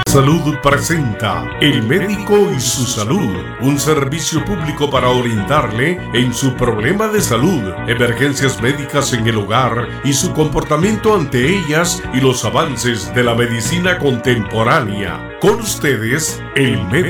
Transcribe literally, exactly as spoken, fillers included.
Salud presenta El Médico y su Salud, un servicio público para orientarle en su problema de salud, emergencias médicas en el hogar y su comportamiento ante ellas y los avances de la medicina contemporánea. Con ustedes, El Médico